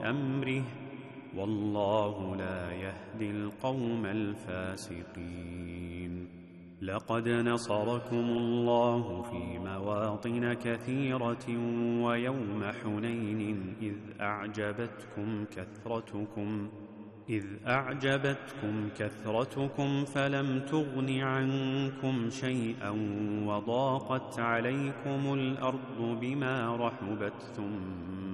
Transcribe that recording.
أمره، والله لا يهدي القوم الفاسقين. لقد نصركم الله في مواطن كثيرة ويوم حنين إذ أعجبتكم كثرتكم فلم تغن عنكم شيئا وضاقت عليكم الأرض بما رحبت ثم